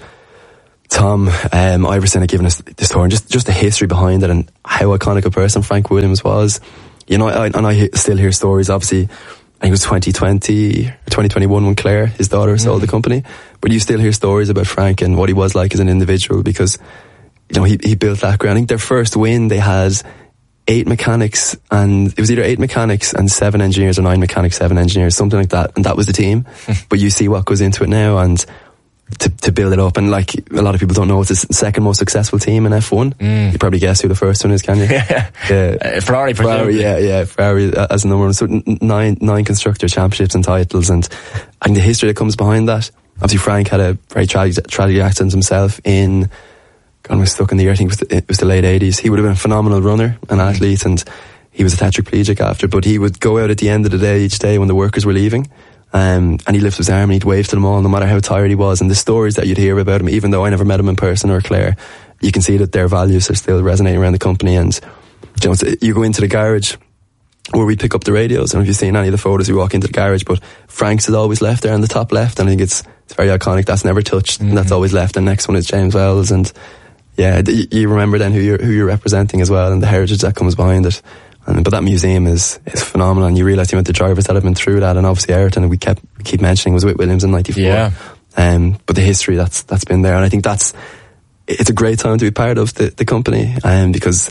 S2: Tom Iverson had given us this tour and just the history behind it and how iconic a person Frank Williams was. You know, I still hear stories, obviously. I think it was 2020 or 2021 when Claire, his daughter, sold the company. But you still hear stories about Frank and what he was like as an individual because, you know, he built that ground. I think their first win, they had 8 mechanics and it was either 8 mechanics and 7 engineers or 9 mechanics, 7 engineers, something like that. And that was the team. But you see what goes into it now and to build it up. And like a lot of people don't know, it's the second most successful team in F1. You probably guess who the first one is, can you?
S1: Ferrari, presumably.
S2: Ferrari as the number one. So 9 constructor championships and titles. And I think the history that comes behind that, obviously Frank had a very tragic accident himself God was stuck in the air, I think it was the late 80s. He would have been a phenomenal runner, an athlete, and he was a tetraplegic after, but he would go out at the end of the day each day when the workers were leaving. And he'd lift his arm and he'd wave to them all no matter how tired he was. And the stories that you'd hear about him, even though I never met him in person or Claire, you can see that their values are still resonating around the company. And you know, you go into the garage where we pick up the radios. I don't know if you've seen any of the photos, we walk into the garage, but Frank's is always left there on the top left. And I think it's very iconic. That's never touched. And that's always left. And next one is James Wells. And yeah, you remember then who you're representing as well and the heritage that comes behind it. But that museum is phenomenal, and you realise the amount of drivers that have been through that, and obviously Ayrton, and we keep mentioning, was with Williams in '94.
S1: Yeah.
S2: But the history that's been there, and I think it's a great time to be part of the company, because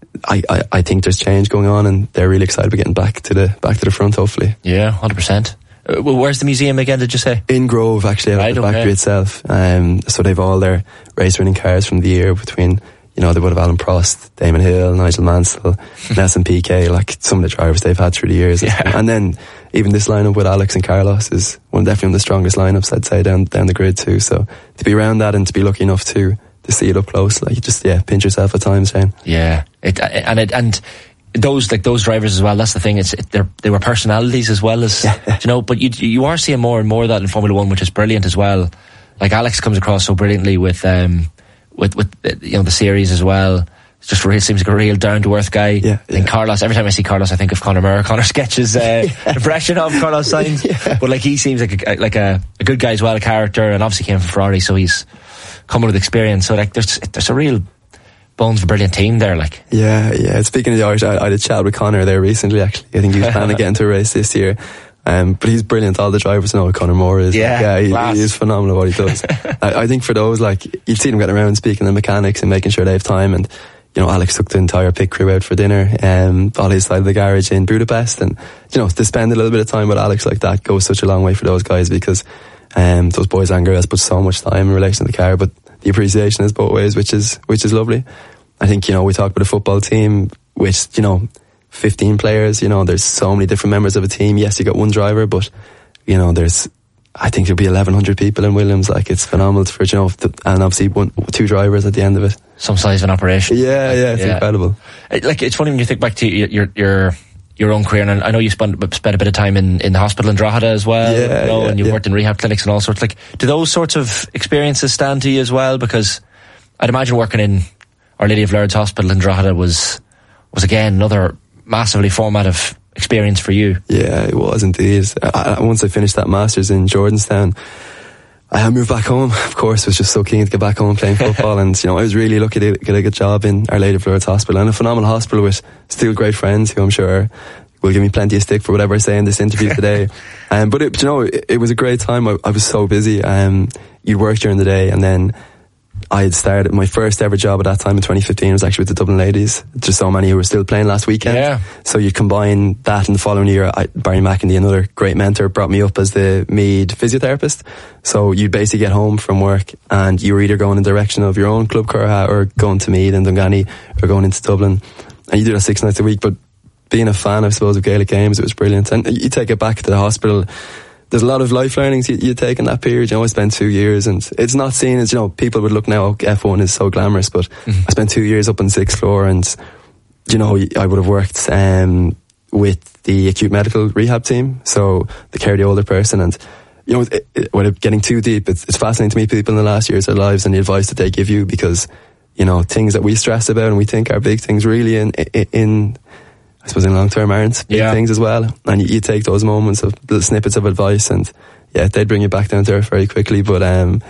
S2: I think there's change going on, and they're really excited about getting back to the front, hopefully.
S1: Yeah, 100%. Where's the museum again, did you say?
S2: In Grove, actually, at the factory itself. So they've all their race winning cars from the year between, you know, they would have Alan Prost, Damon Hill, Nigel Mansell, Nelson Piquet, like some of the drivers they've had through the years. Yeah. And then even this lineup with Alex and Carlos is definitely one of the strongest lineups, I'd say, down the grid too. So to be around that and to be lucky enough to see it up close, like, just, pinch yourself at times, Shane.
S1: Yeah. And those drivers as well, that's the thing, they were personalities as well as, you know, but you are seeing more and more of that in Formula 1, which is brilliant as well. Like Alex comes across so brilliantly with you know, the series as well. It's just seems like a real down to earth guy. And Carlos, every time I see Carlos, I think of Conor Murray. Conor sketches impression of Carlos Sainz, but like he seems like a good guy as well, a character, and obviously came from Ferrari, so he's coming with experience. So like there's a real bones of a brilliant team there. Like Speaking of the Irish, I had a chat with Conor there recently. Actually, I think he was planning to get into a race this year. But he's brilliant. All the drivers know what Conor Moore is. He is phenomenal at what he does. I think for those, like, you've seen him getting around speaking to mechanics and making sure they have time. And, you know, Alex took the entire pit crew out for dinner, on his side of the garage in Budapest. And, you know, to spend a little bit of time with Alex like that goes such a long way for those guys, because those boys and girls put so much time in relation to the car. But the appreciation is both ways, which is lovely. I think, you know, we talk about a football team, which, you know, 15 players, you know, there's so many different members of a team. Yes, you got one driver, but, you know, I think there'll be 1,100 people in Williams. Like, it's phenomenal for, you know, and obviously 2 drivers at the end of it. Some size of an operation.
S2: It's incredible.
S1: Like, it's funny when you think back to your own career, and I know you spent a bit of time in the hospital in Drogheda as well, and you've worked in rehab clinics and all sorts. Like, do those sorts of experiences stand to you as well? Because I'd imagine working in Our Lady of Lourdes Hospital in Drogheda was again another massively formative experience for you. Yeah,
S2: it was indeed. Once I finished that Masters in Jordanstown, I moved back home. Of course, was just so keen to get back home playing football. And, you know, I was really lucky to get a good job in Our Lady of Lourdes Hospital, and a phenomenal hospital with still great friends who I'm sure will give me plenty of stick for whatever I say in this interview today. But it was a great time. I was so busy. You'd work during the day, and then I had started my first ever job at that time in 2015 was actually with the Dublin Ladies. Just so many who were still playing last weekend. Yeah. So you combine that, and the following year, Barry McIndy, another great mentor, brought me up as the Mead physiotherapist. So you'd basically get home from work and you were either going in the direction of your own club car or going to Mead and Dunganny or going into Dublin. And you do that 6 nights a week. But being a fan, I suppose, of Gaelic games, it was brilliant. And you take it back to the hospital. There's a lot of life learnings you take in that period. You know, I spent 2 years, and it's not seen as, you know, people would look now, F1 is so glamorous, but I spent 2 years up on 6th floor, and, you know, I would have worked with the acute medical rehab team, so the care of the older person, and you know, without getting too deep, it's fascinating to meet people in the last years of their lives and the advice that they give you, because, you know, things that we stress about and we think are big things really in I suppose in long term aren't big things as well. And you take those moments of little snippets of advice, and they'd bring you back down to earth very quickly. But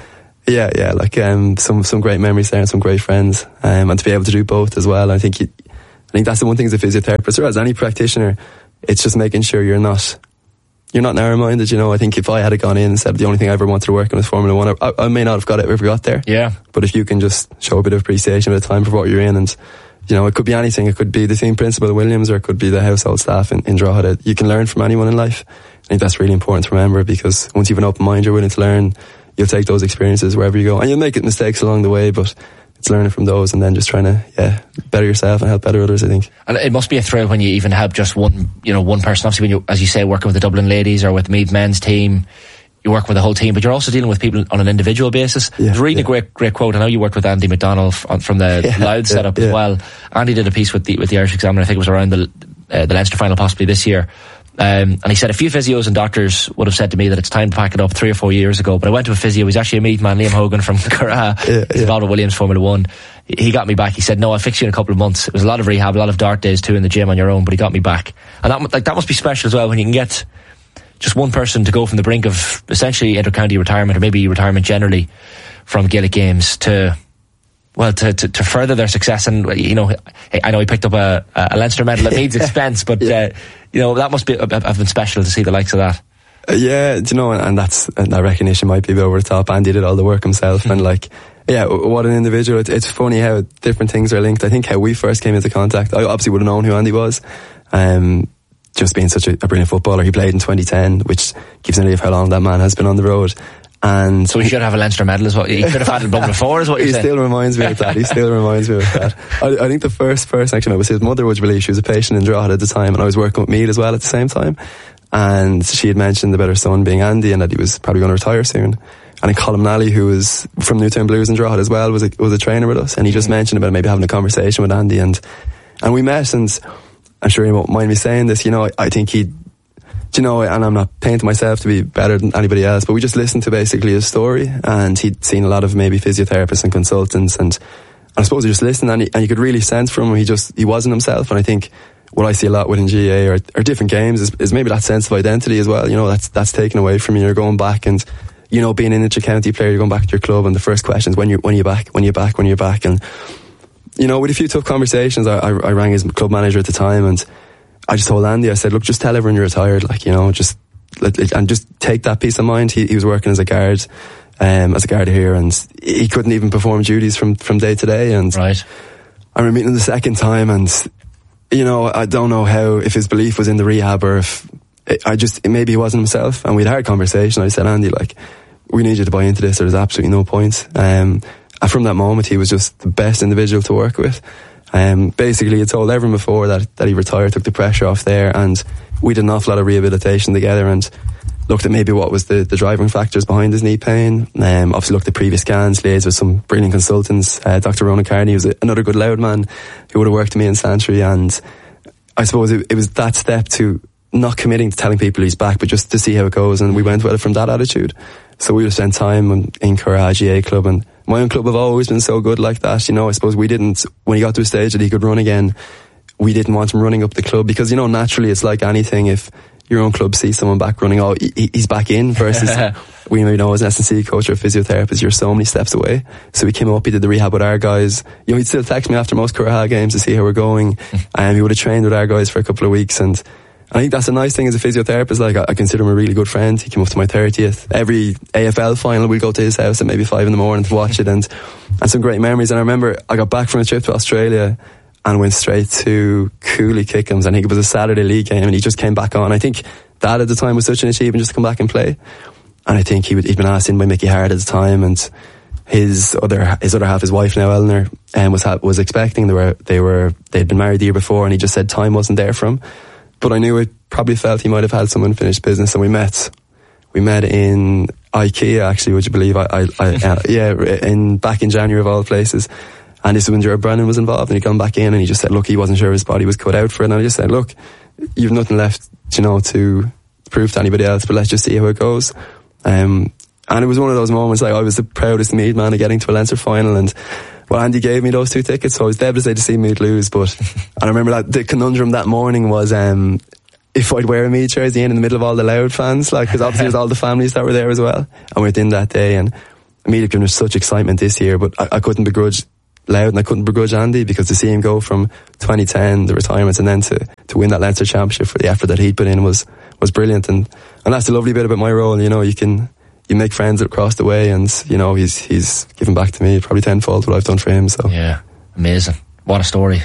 S2: some great memories there and some great friends, and to be able to do both as well. I think that's the one thing as a physiotherapist or as any practitioner, it's just making sure you're not narrow-minded. You know, I think if I had gone in and said the only thing I ever wanted to work on was Formula 1, I may not have ever got there.
S1: Yeah.
S2: But if you can just show a bit of appreciation, a bit of time for what you're in, and, you know, it could be anything. It could be the team principal at Williams, or it could be the household staff in Drogheda. You can learn from anyone in life. I think that's really important to remember, because once you have an open mind, you're willing to learn, you'll take those experiences wherever you go. And you'll make mistakes along the way, but it's learning from those and then just trying to better yourself and help better others, I think. And
S1: it must be a thrill when you even help just one person. Obviously, when you, as you say, working with the Dublin ladies or with Meath men's team, you work with the whole team, but you're also dealing with people on an individual basis. I was reading a great quote. I know you worked with Andy McDonald from the Loud setup as well. Andy did a piece with the Irish Examiner, I think it was around the Leinster final possibly this year. And he said a few physios and doctors would have said to me that it's time to pack it up 3 or 4 years ago, but I went to a physio. He's actually a Meath man, Liam Hogan from Curragh. He's involved with Williams Formula 1. He got me back. He said, no, I'll fix you in a couple of months. It was a lot of rehab, a lot of dark days too in the gym on your own, but he got me back. And that must be special as well, when you can get just one person to go from the brink of essentially inter-county retirement, or maybe retirement generally from Gaelic games, to further their success. And, you know, I know he picked up a Leinster medal at Meath's expense, but you know, that must have been special to see the likes of that. You know, and that recognition might be a bit over the top. Andy did all the work himself, and what an individual. It's funny how different things are linked. I think how we first came into contact, I obviously would have known who Andy was, just being such a brilliant footballer. He played in 2010, which gives an idea of how long that man has been on the road. And so he should have a Leinster medal, is what he could have had it before, is what you're saying.
S2: He still reminds me of that. I think the first person actually met was his mother, would you believe. She was a patient in Drogheda at the time, and I was working with Meath as well at the same time. And she had mentioned about her son being Andy, and that he was probably going to retire soon. And then Colin Nally, who was from Newtown Blues in Drogheda as well, was a trainer with us, and he just mentioned about maybe having a conversation with Andy, and we met. And I'm sure he won't mind me saying this, you know, I think he'd, you know, and I'm not painting myself to be better than anybody else, but we just listened to basically his story, and he'd seen a lot of maybe physiotherapists and consultants, and I suppose he just listened, and you could really sense from him he wasn't himself. And I think what I see a lot within GA or different games is maybe that sense of identity as well. You know, that's taken away from you. You're going back, and, you know, being an inter-county player, you're going back to your club, and the first question is when you're back. And, you know, with a few tough conversations, I rang his club manager at the time, and I just told Andy, I said, look, just tell everyone you're retired, just take that peace of mind. He was working as a guard here, and he couldn't even perform duties from day to day. And
S1: right.
S2: I remember meeting him the second time, and, you know, I don't know if his belief was in the rehab, or if maybe he wasn't himself. And we had a hard conversation. I said, Andy, we need you to buy into this, or there's absolutely no point. And from that moment, he was just the best individual to work with. Basically, he told everyone before that he retired, took the pressure off there, and we did an awful lot of rehabilitation together, and looked at maybe what was the driving factors behind his knee pain. Obviously looked at previous scans, liaised with some brilliant consultants. Dr. Ronan Carney was another good Loud man who would have worked with me in Santry, and I suppose it was that step to not committing to telling people he's back, but just to see how it goes, and we went with it from that attitude. So we would spend time in Curragh GA club, and my own club have always been so good like that. You know, I suppose we didn't, when he got to a stage that he could run again, we didn't want him running up the club, because, you know, naturally it's like anything. If your own club sees someone back running, he's back in, versus we maybe know as an S&C coach or physiotherapist, you're so many steps away. So he came up, he did the rehab with our guys. You know, he'd still text me after most Curragh games to see how we're going. He would have trained with our guys for a couple of weeks, and I think that's a nice thing as a physiotherapist. I consider him a really good friend. He came up to my 30th. Every AFL final, we'd go to his house at maybe 5 a.m. to watch it, and some great memories. And I remember I got back from a trip to Australia and went straight to Cooley Kickham's. I think it was a Saturday league game, and he just came back on. I think that at the time was such an achievement, just to come back and play. And I think he'd been asked in by Mickey Hart at the time, and his other half, his wife now, Eleanor, was expecting. They'd been married the year before, and he just said time wasn't there for him. But I knew it probably felt he might have had some unfinished business, and we met in IKEA, actually, would you believe? Back in January of all places. And this is when Gerard Brennan was involved, and he'd gone back in, and he just said, look, he wasn't sure his body was cut out for it. And I just said, look, you've nothing left, you know, to prove to anybody else, but let's just see how it goes. And it was one of those moments, like, I was the proudest Meath man of getting to a Leinster final, and well, Andy gave me those 2 tickets, so I was devastated to see Meath lose. But and I remember that the conundrum that morning was if I'd wear a Meath jersey in the middle of all the Louth fans, like, because obviously there's all the families that were there as well, and we went in that day, and Meath have given us such excitement this year, but I couldn't begrudge Louth and I couldn't begrudge Andy, because to see him go from 2010, the retirement, and then to win that Leinster Championship for the effort that he'd put in was brilliant. And that's the lovely bit about my role, you know, you make friends across the way, and, you know, he's given back to me probably tenfold what I've done for him. So
S1: yeah, amazing. What a story.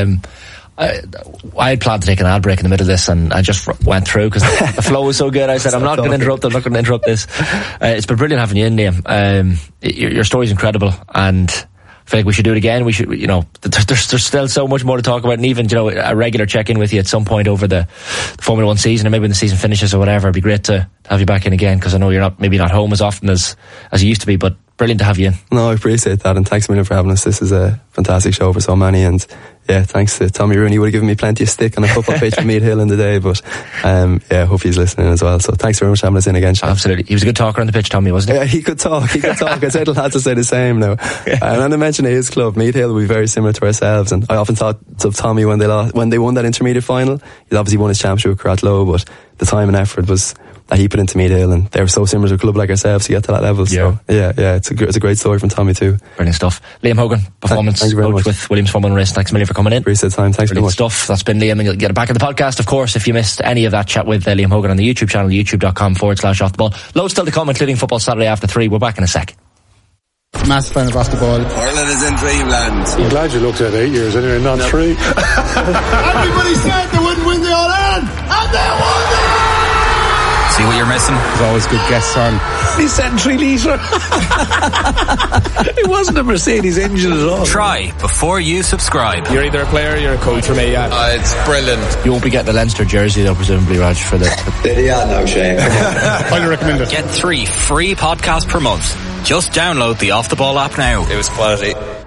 S1: I had planned to take an ad break in the middle of this, and I just went through because the flow was so good. I said, I'm not going to interrupt this. It's been brilliant having you in, Liam. Your story's incredible, and I feel like we should do it again. We should, you know, there's still so much more to talk about, and even, you know, a regular check-in with you at some point over the Formula 1 season, or maybe when the season finishes or whatever. It'd be great to have you back in again, because I know you're maybe not home as often as you used to be, but brilliant to have you in. No,
S2: I appreciate that, and thanks a million for having us. This is a fantastic show for so many, and yeah, thanks to Tommy Rooney. He would have given me plenty of stick on a football pitch for Meath Hill in the day, but yeah, I hope he's listening as well. So thanks very much for having us in again, Sean.
S1: Absolutely. He was a good talker on the pitch, Tommy, wasn't he?
S2: Yeah, he could talk. I said he'll have to say the same now. And I mentioned his club, Meath Hill, will be very similar to ourselves, and I often thought of Tommy when they won that intermediate final. He'd obviously won his championship with Carratlow, but the time and effort was that he put into Meath Hill, and they were so similar to a club like ourselves to get to that level. So yeah, it's a great story from Tommy too.
S1: Brilliant stuff. Liam Hogan, performance coach with Williams Formula 1 Race. Thanks a million for coming in.
S2: Appreciate the time. Thanks very much.
S1: Stuff. That's been Liam, and you'll get it back in the podcast, of course, if you missed any of that chat with Liam Hogan on the YouTube channel, youtube.com/off the ball. Loads still to come, including Football Saturday after 3. We're back in a sec.
S3: Massive fan of Off the Ball.
S4: Ireland is in dreamland.
S5: I'm glad you looked at 8 years anyway, not 3.
S6: Everybody said they wouldn't win the All-Ireland, and they won it!
S7: See what you're missing?
S3: There's always good guests on.
S5: He's 3 litre. It wasn't a Mercedes engine at all.
S7: Try before you subscribe.
S3: You're either a player or you're a coach for me, yeah.
S4: It's brilliant.
S1: You won't be getting the Leinster jersey though, presumably, Raj, for the...
S4: Yeah, no shame.
S3: Highly recommend it.
S7: Get 3 free podcasts per month. Just download the Off the Ball app now.
S4: It was quality.